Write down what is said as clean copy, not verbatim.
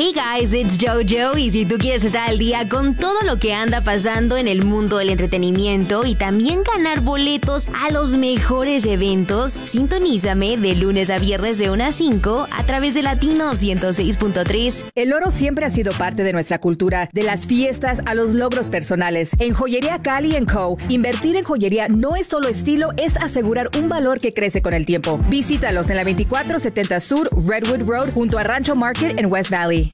Hey guys, it's JoJo y si tú quieres estar al día con todo lo que anda pasando en el mundo del entretenimiento y también ganar boletos a los mejores eventos, sintonízame de lunes a viernes de 1 a 5 a través de Latino 106.3. El oro siempre ha sido parte de nuestra cultura, de las fiestas a los logros personales. En Joyería Cali & Co, invertir en joyería no es solo estilo, es asegurar un valor que crece con el tiempo. Visítalos en la 2470 Sur Redwood Road junto a Rancho Market en West Valley.